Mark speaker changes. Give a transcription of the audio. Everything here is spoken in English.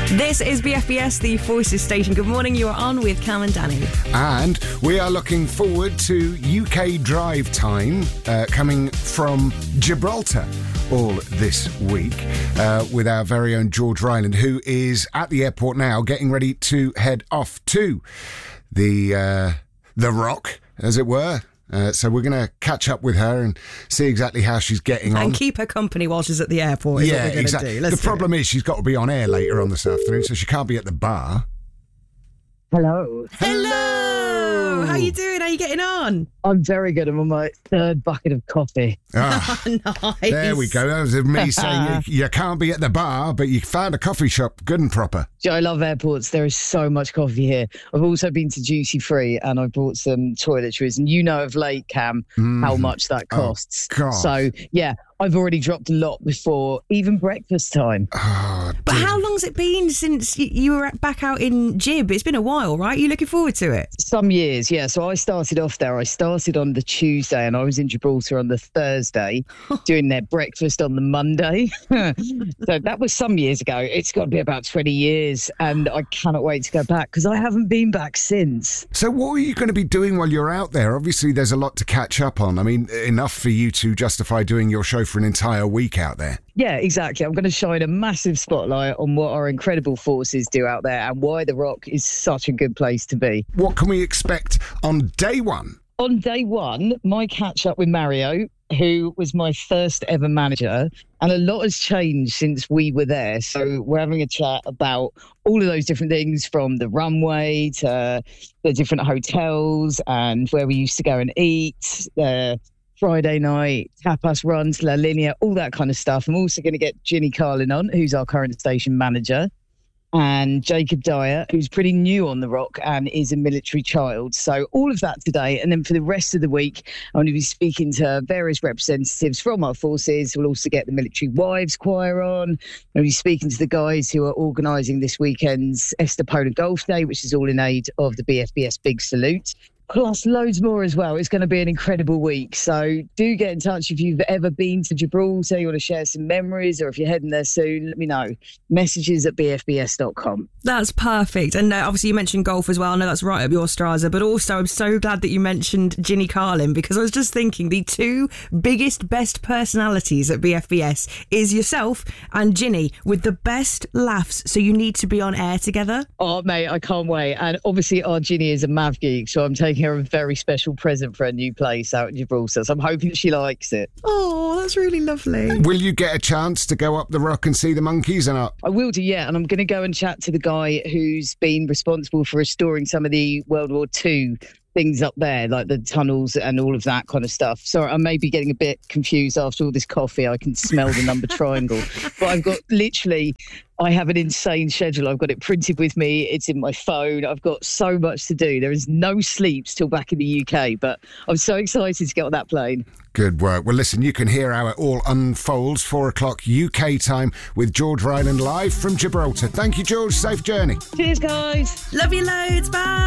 Speaker 1: This is BFBS, the Voices station. Good morning, you are on with Cam and Danny.
Speaker 2: And we are looking forward to UK drive time coming from Gibraltar all this week with our very own George Ryland, who is at the airport now getting ready to head off to the Rock, as it were. So we're going to catch up with her and see exactly how she's getting on.
Speaker 1: And keep her company while she's at the airport. Is what we're
Speaker 2: exactly.
Speaker 1: Do.
Speaker 2: The problem is she's got to be on air later on this afternoon, so she can't be at the bar.
Speaker 3: Hello.
Speaker 1: Hello. How you doing? How you getting on?
Speaker 3: I'm very good. I'm on my third bucket of coffee.
Speaker 2: Ah,
Speaker 1: nice.
Speaker 2: There we go. That was me saying you can't be at the bar, but you found a coffee shop good and proper.
Speaker 3: I love airports. There is so much coffee here. I've also been to Duty Free and I bought some toiletries. And you know of late, Cam, how much that costs.
Speaker 2: Oh, God.
Speaker 3: So, yeah, I've already dropped a lot before even breakfast time.
Speaker 2: Oh,
Speaker 1: But how long's it been since you were back out in Gib? It's been a while, right? You looking forward to it?
Speaker 3: Some years, yeah. So I started off there. I started on the Tuesday and I was in Gibraltar on the Thursday doing their breakfast on the Monday. So that was some years ago. It's got to be about 20 years and I cannot wait to go back because I haven't been back since.
Speaker 2: So what are you going to be doing while you're out there? Obviously, there's a lot to catch up on. I mean, enough for you to justify doing your show for an entire week out there.
Speaker 3: Yeah, exactly. I'm going to shine a massive spotlight on what our incredible forces do out there and why the Rock is such a good place to be.
Speaker 2: What can we expect on day one?
Speaker 3: On day one, my catch up with Mario, who was my first ever manager, and a lot has changed since we were there. So we're having a chat about all of those different things, from the runway to the different hotels and where we used to go and eat, the Friday night tapas runs, La Linea, all that kind of stuff. I'm also going to get Ginny Carlin on, who's our current station manager, and Jacob Dyer, who's pretty new on the Rock and is a military child. So all of that today. And then for the rest of the week, I'm going to be speaking to various representatives from our forces. We'll also get the Military Wives Choir on. I'll be speaking to the guys who are organising this weekend's Estepona Golf Day, which is all in aid of the BFBS Big Salute. Plus loads more as well. It's going to be an incredible week. So do get in touch if you've ever been to Gibraltar, you want to share some memories, or if you're heading there soon, let me know. Messages at bfbs.com.
Speaker 1: That's perfect. And obviously you mentioned golf as well. I know that's right up your Strasser, but also I'm so glad that you mentioned Ginny Carlin, because I was just thinking the two biggest, best personalities at BFBS is yourself and Ginny, with the best laughs. So you need to be on air together.
Speaker 3: Oh, mate, I can't wait. And obviously our Ginny is a Mav geek, so I'm taking her a very special present for a new place out in Gibraltar. So I'm hoping she likes it.
Speaker 1: Oh, that's really lovely.
Speaker 2: Will you get a chance to go up the Rock and see the monkeys or not?
Speaker 3: I will do, yeah. And I'm going to go and chat to the guy who's been responsible for restoring some of the World War II things up there, like the tunnels and all of that kind of stuff. Sorry, I may be getting a bit confused after all this coffee. I can smell the number triangle. But I've got I have an insane schedule. I've got it printed with me. It's in my phone. I've got so much to do. There is no sleep till back in the UK, but I'm so excited to get on that plane.
Speaker 2: Good work. Well, listen, you can hear how it all unfolds, 4 o'clock UK time, with George Ryland live from Gibraltar. Thank you, George. Safe journey.
Speaker 3: Cheers, guys.
Speaker 1: Love you loads. Bye.